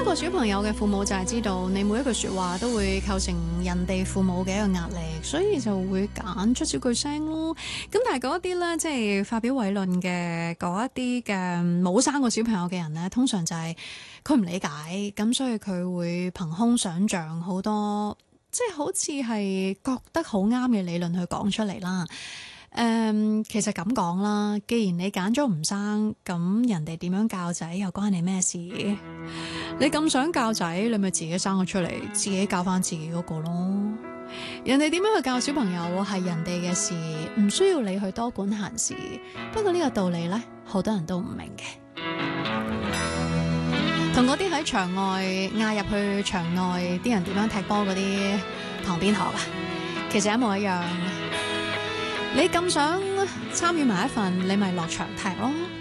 一個小朋友嘅父母就係知道你每一句說話都會構成人哋父母嘅一個壓力，所以就會揀出少句聲咯。咁但係嗰一啲呢，即係發表偉論嘅嗰一啲嘅冇生過小朋友嘅人呢，通常就係佢唔理解，咁所以佢會憑空想像好多，即係好似係覺得好啱嘅理論去講出嚟啦。其實咁講啦，既然你揀咗唔生，咁人哋點樣教仔又關你咩事？你咁想教仔，你咪自己生咗出嚟，自己教翻自己嗰個咯。人哋點樣去教小朋友係人哋嘅事，唔需要你去多管閒事。不過呢個道理呢，好多人都唔明嘅。同嗰啲喺場外嗌入去場外啲人點樣踢波嗰啲旁邊學啊，其實一模一樣。你咁想參與埋一份，你咪落場踢咯。